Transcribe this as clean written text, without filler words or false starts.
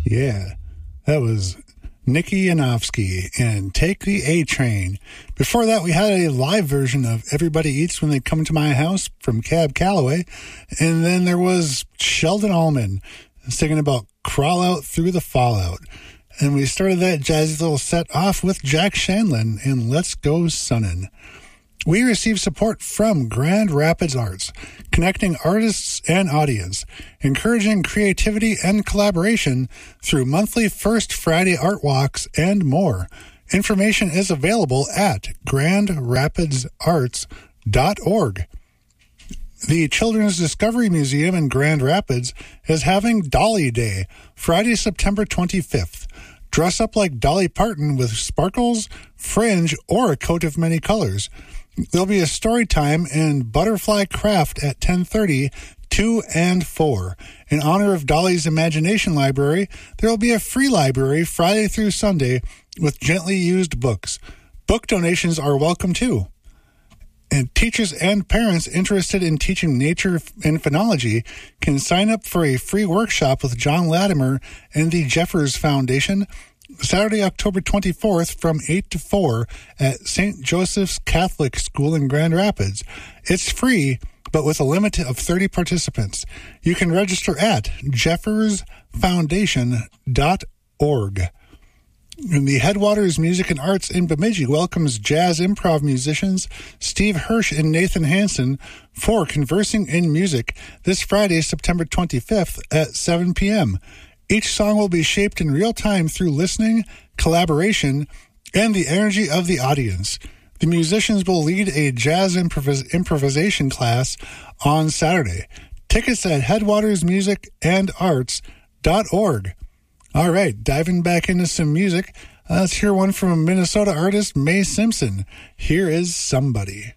Yeah, that was Nikki Yanofsky and Take the A Train. Before that, we had a live version of Everybody Eats When They Come to My House from Cab Calloway. And then there was Sheldon Allman singing about Crawl Out Through the Fallout. And we started that jazzy little set off with Jack Shanlin and Let's Go Sunnin'. We receive support from Grand Rapids Arts, connecting artists and audience, encouraging creativity and collaboration through monthly First Friday art walks and more. Information is available at grandrapidsarts.org. The Children's Discovery Museum in Grand Rapids is having Dolly Day, Friday, September 25th. Dress up like Dolly Parton with sparkles, fringe, or a coat of many colors. There'll be a story time and butterfly craft at 10:30, 2 and 4. In honor of Dolly's Imagination Library, there will be a free library Friday through Sunday with gently used books. Book donations are welcome too. And teachers and parents interested in teaching nature and phenology can sign up for a free workshop with John Latimer and the Jeffers Foundation Saturday, October 24th from 8 to 4 at St. Joseph's Catholic School in Grand Rapids. It's free, but with a limit of 30 participants. You can register at jeffersfoundation.org. And the Headwaters Music and Arts in Bemidji welcomes jazz improv musicians Steve Hirsch and Nathan Hansen for Conversing in Music this Friday, September 25th at 7 p.m. Each song will be shaped in real time through listening, collaboration, and the energy of the audience. The musicians will lead a jazz improvisation class on Saturday. Tickets at headwatersmusicandarts.org. All right, diving back into some music, let's hear one from Minnesota artist Mae Simpson. Here is Somebody.